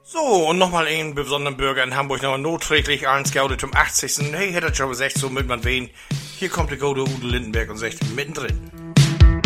So, und nochmal einen besonderen Bürger in Hamburg nochmal nachträglich allen Scoutet zum 80. Hey, hätte schon gesagt, so mit man wen. Hier kommt der gute Udo Lindenberg und sagt mittendrin.